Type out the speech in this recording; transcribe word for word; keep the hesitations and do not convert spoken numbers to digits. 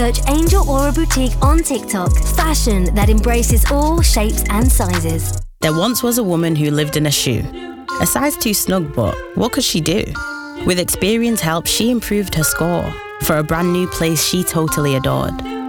Search Angel Aura Boutique on TikTok. Fashion that embraces all shapes and sizes. There once was a woman who lived in a shoe. A size too snug, but what could she do? With Experience help, she improved her score for a brand new place she totally adored.